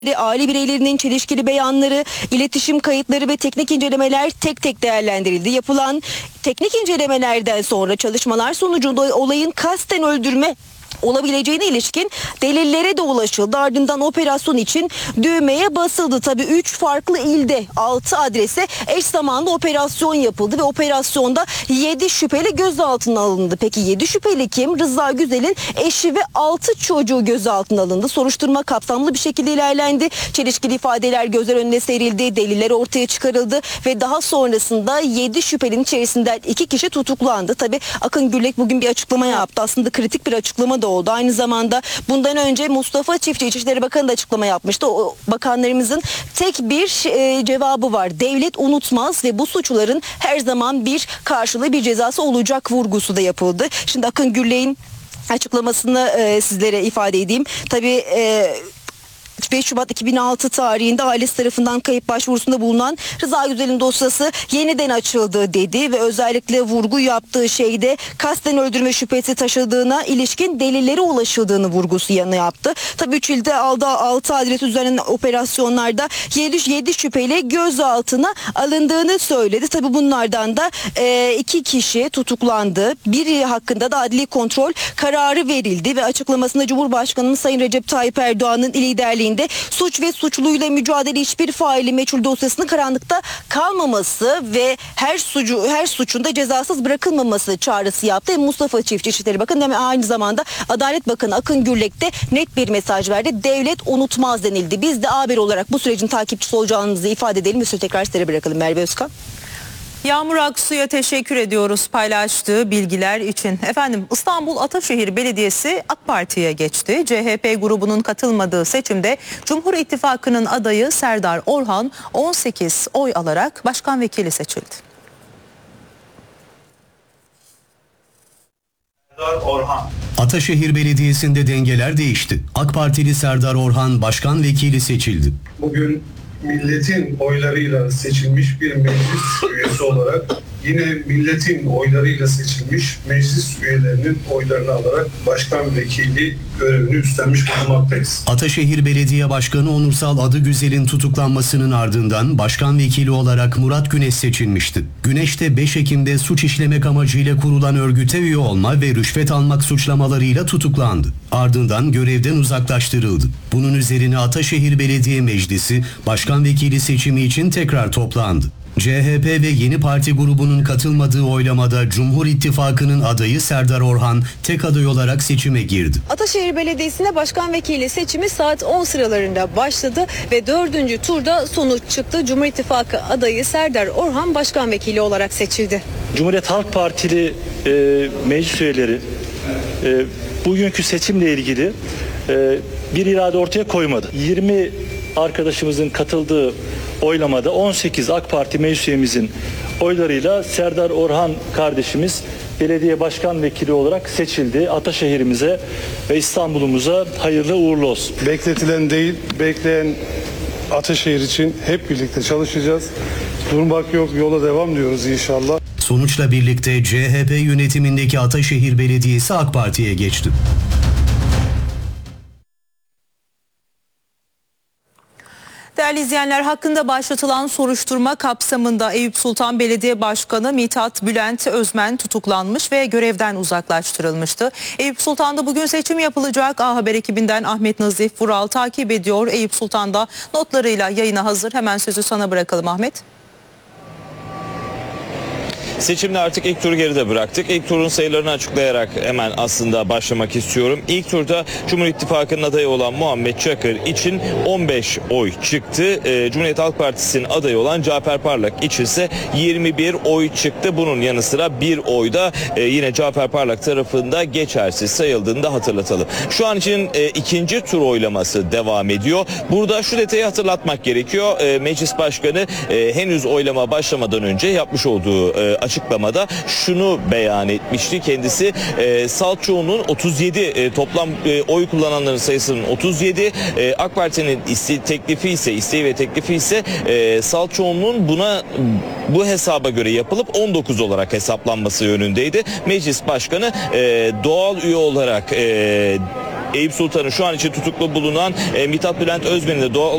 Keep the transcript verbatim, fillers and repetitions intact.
aile bireylerinin çelişkili beyanları, iletişim kayıtları ve teknik incelemeler tek tek değerlendirildi. Yapılan teknik incelemelerden sonra çalışmalar sonucunda olayın kasten öldürme olabileceğine ilişkin delillere de ulaşıldı. Ardından operasyon için düğmeye basıldı. Tabii üç farklı ilde altı adrese eş zamanlı operasyon yapıldı ve operasyonda yedi şüpheli gözaltına alındı. Peki yedi şüpheli kim? Rıza Güzel'in eşi ve altı çocuğu gözaltına alındı. Soruşturma kapsamlı bir şekilde ilerlendi. Çelişkili ifadeler gözler önüne serildi. Deliller ortaya çıkarıldı ve daha sonrasında yedi şüphelinin içerisinden iki kişi tutuklandı. Tabii Akın Gürlek bugün bir açıklama yaptı. Aslında kritik bir açıklama da oldu. Aynı zamanda bundan önce Mustafa Çiftçi İçişleri Bakanı da açıklama yapmıştı. O bakanlarımızın tek bir e, cevabı var. Devlet unutmaz ve bu suçların her zaman bir karşılığı, bir cezası olacak vurgusu da yapıldı. Şimdi Akın Gürlek'in açıklamasını e, sizlere ifade edeyim. Tabii e, beş Şubat iki bin altı tarihinde ailesi tarafından kayıp başvurusunda bulunan Rıza Güzel'in dosyası yeniden açıldı dedi ve özellikle vurgu yaptığı şeyde kasten öldürme şüphesi taşıdığına ilişkin delillere ulaşıldığını vurgusu yanı yaptı. Tabii üç ilde altı adres üzerinden operasyonlarda yedi şüpheli gözaltına alındığını söyledi. Tabii bunlardan da e, iki kişi tutuklandı. Biri hakkında da adli kontrol kararı verildi ve açıklamasında Cumhurbaşkanımız Sayın Recep Tayyip Erdoğan'ın liderliğinde suç ve suçluyla mücadele hiçbir faili meçhul dosyasının karanlıkta kalmaması ve her suçu her suçun da cezasız bırakılmaması çağrısı yaptı. Hem Mustafa Çiftçi İçişleri Bakanı hem aynı zamanda Adalet Bakanı Akın Gürlek de net bir mesaj verdi. Devlet unutmaz denildi. Biz de haber olarak bu sürecin takipçisi olacağımızı ifade edelim ve sözü tekrar sizlere bırakalım. Merve Özkan. Yağmur Aksu'ya teşekkür ediyoruz paylaştığı bilgiler için. Efendim İstanbul Ataşehir Belediyesi AK Parti'ye geçti. C H P grubunun katılmadığı seçimde Cumhur İttifakı'nın adayı Serdar Orhan on sekiz oy alarak başkan vekili seçildi. Serdar Orhan. Ataşehir Belediyesi'nde dengeler değişti. AK Partili Serdar Orhan başkan vekili seçildi. Bugün milletin oylarıyla seçilmiş bir meclis üyesi olarak yine milletin oylarıyla seçilmiş meclis üyelerinin oylarını alarak başkan vekili görevini üstlenmiş bulunmaktayız. Ataşehir Belediye Başkanı Onursal Adıgüzel'in tutuklanmasının ardından başkan vekili olarak Murat Güneş seçilmişti. Güneş de beş Ekim'de suç işlemek amacıyla kurulan örgüte üye olma ve rüşvet almak suçlamalarıyla tutuklandı. Ardından görevden uzaklaştırıldı. Bunun üzerine Ataşehir Belediye Meclisi başkan vekili seçimi için tekrar toplandı. C H P ve Yeni Parti grubunun katılmadığı oylamada Cumhur İttifakı'nın adayı Serdar Orhan tek aday olarak seçime girdi. Ataşehir Belediyesi'nde başkan vekili seçimi saat on sıralarında başladı ve dördüncü turda sonuç çıktı. Cumhur İttifakı adayı Serdar Orhan başkan vekili olarak seçildi. Cumhuriyet Halk Partili e, meclis üyeleri e, bugünkü seçimle ilgili e, bir irade ortaya koymadı. yirmi arkadaşımızın katıldığı oylamada on sekiz AK Parti meclis üyemizin oylarıyla Serdar Orhan kardeşimiz belediye başkan vekili olarak seçildi. Ataşehir'imize ve İstanbul'umuza hayırlı uğurlu olsun. Bekletilen değil, bekleyen Ataşehir için hep birlikte çalışacağız. Durmak yok, yola devam diyoruz inşallah. Sonuçla birlikte C H P yönetimindeki Ataşehir Belediyesi AK Parti'ye geçti. Değerli izleyenler, hakkında başlatılan soruşturma kapsamında Eyüp Sultan Belediye Başkanı Mithat Bülent Özmen tutuklanmış ve görevden uzaklaştırılmıştı. Eyüp Sultan'da bugün seçim yapılacak. A Haber ekibinden Ahmet Nazif Vural takip ediyor. Eyüp Sultan'da notlarıyla yayına hazır. Hemen sözü sana bırakalım Ahmet. Seçimde artık ilk turu geride bıraktık. İlk turun sayılarını açıklayarak hemen aslında başlamak istiyorum. İlk turda Cumhur İttifakı'nın adayı olan Muhammed Çakır için on beş oy çıktı. Ee, Cumhuriyet Halk Partisi'nin adayı olan Cafer Parlak için ise yirmi bir oy çıktı. Bunun yanı sıra bir oy da e, yine Cafer Parlak tarafında geçersiz sayıldığını da hatırlatalım. Şu an için e, ikinci tur oylaması devam ediyor. Burada şu detayı hatırlatmak gerekiyor. E, Meclis Başkanı e, henüz oylama başlamadan önce yapmış olduğu e, açıklamada şunu beyan etmişti. Kendisi e, salt çoğunluğun otuz yedi e, toplam e, oy kullananların sayısının otuz yedi, e, AK Parti'nin iste, teklifi ise isteği ve teklifi ise e, salt çoğunluğun buna bu hesaba göre yapılıp on dokuz olarak hesaplanması yönündeydi. Meclis Başkanı e, doğal üye olarak e, Eyüp Sultan'ın şu an için tutuklu bulunan e, Mithat Bülent Özmen'in de doğal